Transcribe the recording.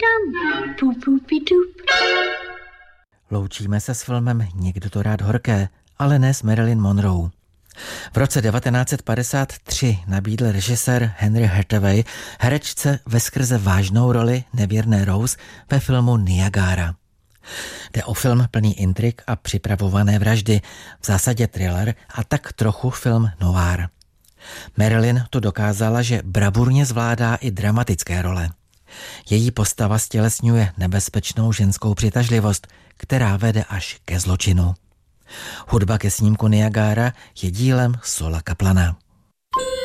Loučíme se s filmem Někdo to rád horké, ale ne s Marilyn Monroe. V roce 1953 nabídl režisér Henry Hathaway herečce veskrze vážnou roli nevěrné Rose ve filmu Niagara. Jde o film plný intrik a připravované vraždy, v zásadě thriller a tak trochu film noir. Marilyn tu dokázala, že bravurně zvládá i dramatické role. Její postava stělesňuje nebezpečnou ženskou přitažlivost, která vede až ke zločinu. Hudba ke snímku Niagara je dílem Sola Kaplana.